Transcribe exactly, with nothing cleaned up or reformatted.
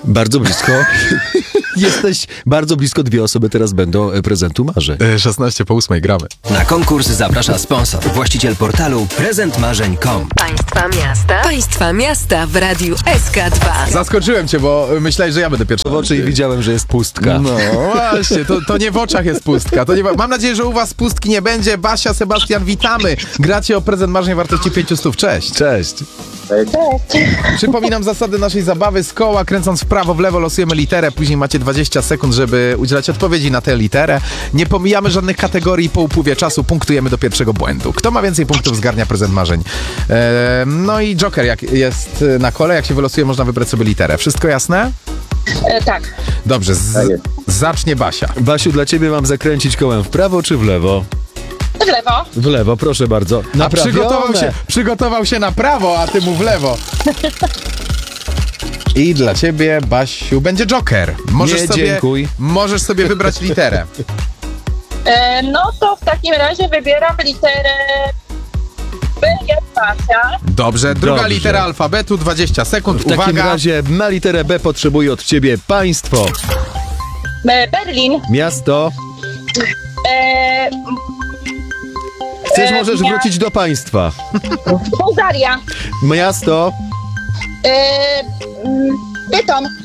Bardzo blisko. Jesteś bardzo blisko, dwie osoby teraz będą prezentu marzeń. szesnaście po ósmej gramy. Na konkurs zaprasza sponsor, właściciel portalu prezent marzeń kropka com. Państwa miasta. Państwa miasta w Radiu S K dwa. Zaskoczyłem cię, bo myślałeś, że ja będę pierwszy. W oczy i widziałem, że jest pustka. No właśnie, to, to nie w oczach jest pustka. To nie, mam nadzieję, że u was pustki nie będzie. Basia, Sebastian, witamy. Gracie o prezent marzeń wartości pięćset. Cześć. Cześć. Przypominam zasady naszej zabawy. Z koła, kręcąc w prawo, w lewo losujemy literę. Później macie dwadzieścia sekund, żeby udzielać odpowiedzi na tę literę. Nie pomijamy żadnych kategorii. Po upływie czasu punktujemy do pierwszego błędu. Kto ma więcej punktów, zgarnia prezent marzeń. Eee, no i Joker jak jest na kole. Jak się wylosuje, można wybrać sobie literę. Wszystko jasne? E, tak. Dobrze, z, zacznie Basia. Basiu, dla ciebie mam zakręcić kołem w prawo czy w lewo? W lewo. W lewo, proszę bardzo. A przygotował się, przygotował się na prawo, a ty mu w lewo. I dla ciebie, Basiu, będzie Joker. Możesz Nie, sobie, dziękuj. Możesz sobie wybrać literę. E, no to w takim razie wybieram literę B jak Basia. Dobrze, druga Dobrze. litera alfabetu, dwadzieścia sekund. W takim Uwaga. razie na literę B potrzebuję od ciebie państwo, E, Berlin. miasto. E, Chcesz, E, możesz ja- wrócić do państwa. Bułgaria. Miasto, E, mm, Bytom.